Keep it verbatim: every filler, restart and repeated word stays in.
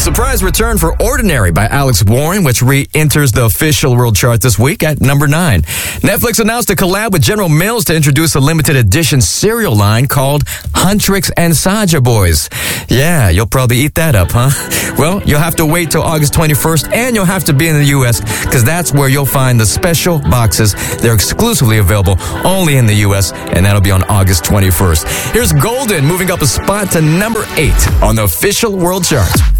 surprise return for Ordinary by Alex Warren, which re-enters the official world chart this week at number nine. Netflix announced a collab with General Mills to introduce a limited edition cereal line called Huntrix and Saja Boys. Yeah, you'll probably eat that up, huh? Well, you'll have to wait till August twenty-first, and you'll have to be in the U S because that's where you'll find the special boxes. They're exclusively available only in the U S, and that'll be on August twenty-first. Here's Golden moving up a spot to number eight on the official world chart.